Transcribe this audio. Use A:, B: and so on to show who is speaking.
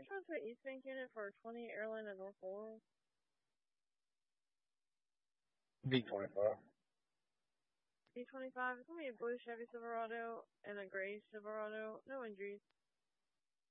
A: transfer East Bank unit for 20 airline at North Laurel.
B: V25.
A: V25, it's going to be a blue Chevy Silverado and a gray Silverado. No injuries.